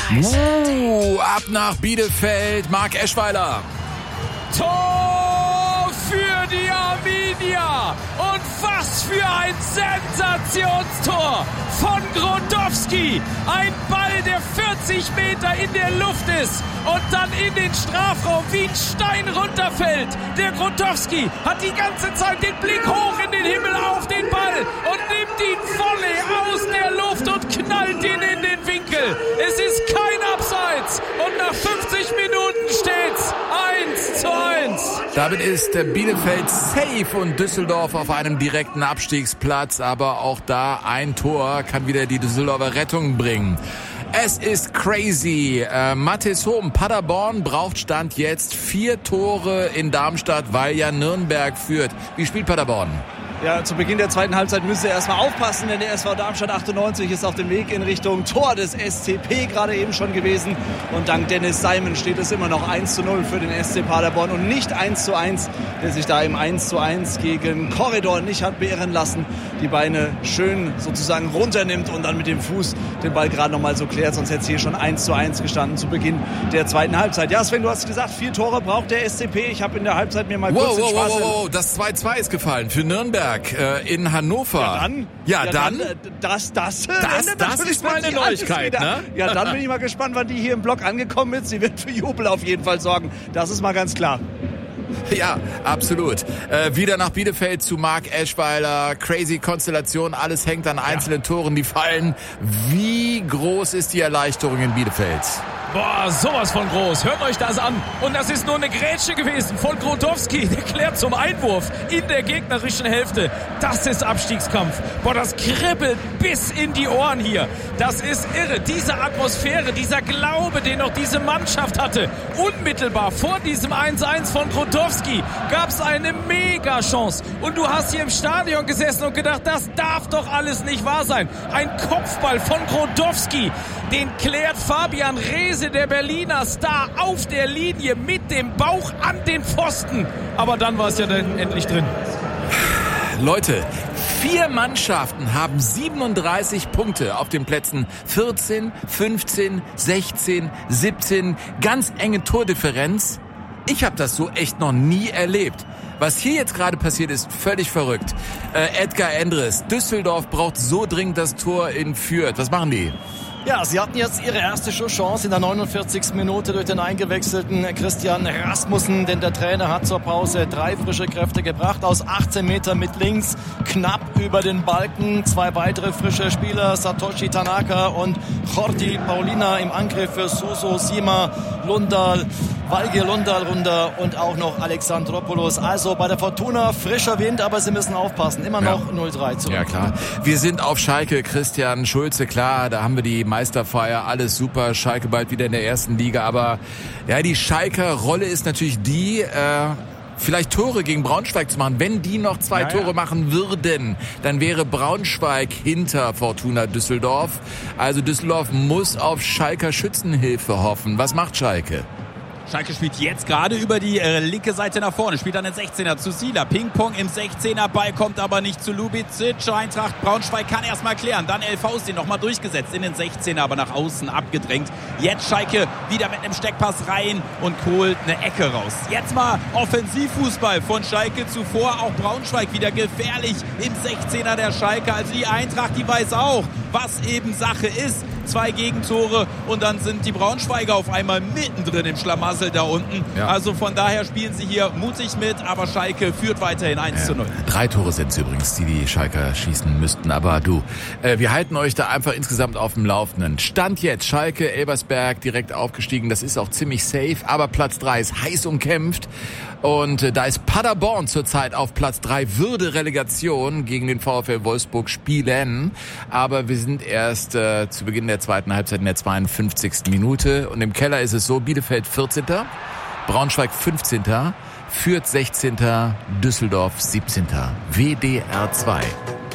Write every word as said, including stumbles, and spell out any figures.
Uh, ab nach Bielefeld, Marc Eschweiler. Tor für die Arminia. Und was für ein Sensationstor von Grotowski. Ein Ball, der vierzig Meter in der Luft ist und dann in den Strafraum wie ein Stein runterfällt. Der Grotowski hat die ganze Zeit den Blick hoch in den Himmel auf den Ball und nimmt ihn volley aus der Luft und knallt ihn in den Winkel. Es ist kein Abseits und nach fünfzig Minuten steht's eins zu eins. Damit ist Bielefeld safe und Düsseldorf auf einem direkten Abstiegsplatz. Aber auch da ein Tor kann wieder die Düsseldorfer Rettung bringen. Es ist crazy. Äh, Mathis Hohm, Paderborn braucht Stand jetzt vier Tore in Darmstadt, weil ja Nürnberg führt. Wie spielt Paderborn? Ja, zu Beginn der zweiten Halbzeit müsst ihr erstmal aufpassen, denn der S V Darmstadt achtundneunzig ist auf dem Weg in Richtung Tor des S C P gerade eben schon gewesen. Und dank Dennis Simon steht es immer noch eins zu null für den S C Paderborn und nicht eins zu eins, der sich da im eins zu eins gegen Korridor nicht hat beirren lassen. Die Beine schön sozusagen runternimmt und dann mit dem Fuß den Ball gerade noch mal so klärt. Sonst hätte es hier schon eins zu eins gestanden zu Beginn der zweiten Halbzeit. Ja, Sven, du hast gesagt, vier Tore braucht der S C P. Ich habe in der Halbzeit mir mal wow, kurz den wow, Spaß... Wow, wow, wow, das zwei zu zwei ist gefallen für Nürnberg. In Hannover. Ja, dann. Ja, ja, dann. dann das, das, das, das ist mal eine Neuigkeit, ne? Ja, dann bin ich mal gespannt, wann die hier im Block angekommen ist. Sie wird für Jubel auf jeden Fall sorgen. Das ist mal ganz klar. Ja, absolut. Äh, wieder nach Bielefeld zu Marc Eschweiler. Crazy Konstellation. Alles hängt an einzelnen ja. Toren, die fallen. Wie groß ist die Erleichterung in Bielefeld? Boah, sowas von groß. Hört euch das an. Und das ist nur eine Grätsche gewesen von Grotowski. Der klärt zum Einwurf in der gegnerischen Hälfte. Das ist Abstiegskampf. Boah, das kribbelt bis in die Ohren hier. Das ist irre. Diese Atmosphäre, dieser Glaube, den noch diese Mannschaft hatte. Unmittelbar vor diesem eins zu eins von Grotowski gab es eine Mega-Chance. Und du hast hier im Stadion gesessen und gedacht, das darf doch alles nicht wahr sein. Ein Kopfball von Grotowski. Den klärt Fabian Reese, der Berliner Star, auf der Linie mit dem Bauch an den Pfosten. Aber dann war es ja dann endlich drin. Leute, vier Mannschaften haben siebenunddreißig Punkte auf den Plätzen vierzehn, fünfzehn, sechzehn, siebzehn. Ganz enge Tordifferenz. Ich habe das so echt noch nie erlebt. Was hier jetzt gerade passiert, ist völlig verrückt. Äh, Edgar Endres, Düsseldorf braucht so dringend das Tor in Fürth. Was machen die? Ja, sie hatten jetzt ihre erste Chance in der neunundvierzigsten Minute durch den eingewechselten Christian Rasmussen, denn der Trainer hat zur Pause drei frische Kräfte gebracht, aus achtzehn Metern mit links, knapp über den Balken. Zwei weitere frische Spieler, Satoshi Tanaka und Jordi Paulina im Angriff für Suso, Sima, Lundal, Valge Lundal runter und auch noch Alexandropoulos. Also bei der Fortuna frischer Wind, aber sie müssen aufpassen. Immer noch ja. null drei zurück. Ja, klar. Wir sind auf Schalke, Christian Schulze, klar, da haben wir die Meisterfeier, alles super, Schalke bald wieder in der ersten Liga, aber ja, die Schalker Rolle ist natürlich die, äh, vielleicht Tore gegen Braunschweig zu machen. Wenn die noch zwei ja, Tore ja. machen würden, dann wäre Braunschweig hinter Fortuna Düsseldorf. Also Düsseldorf muss auf Schalker Schützenhilfe hoffen. Was macht Schalke? Schalke spielt jetzt gerade über die äh, linke Seite nach vorne, spielt dann den sechzehner zu Sila, Ping-Pong im sechzehner, Ball kommt aber nicht zu Lubicic, Eintracht Braunschweig kann erstmal klären, dann El Fausti nochmal durchgesetzt in den sechzehner, aber nach außen abgedrängt. Jetzt Schalke wieder mit einem Steckpass rein und holt eine Ecke raus. Jetzt mal Offensivfußball von Schalke, zuvor auch Braunschweig wieder gefährlich im sechzehner der Schalke, also die Eintracht, die weiß auch, was eben Sache ist. Zwei Gegentore und dann sind die Braunschweiger auf einmal mittendrin im Schlamassel da unten. Ja. Also von daher spielen sie hier mutig mit, aber Schalke führt weiterhin eins zu null. Ja, drei Tore sind es übrigens, die die Schalker schießen müssten. Aber du, äh, wir halten euch da einfach insgesamt auf dem Laufenden. Stand jetzt Schalke, Elversberg direkt aufgestiegen. Das ist auch ziemlich safe, aber Platz drei ist heiß umkämpft. Und äh, da ist Paderborn zurzeit auf Platz drei, würde Relegation gegen den VfL Wolfsburg spielen. Aber wir sind erst äh, zu Beginn der zweiten Halbzeit in der zweiundfünfzigsten Minute. Und im Keller ist es so, Bielefeld vierzehnter, Braunschweig fünfzehnter, Fürth sechzehnter, Düsseldorf siebzehnter. W D R zwei.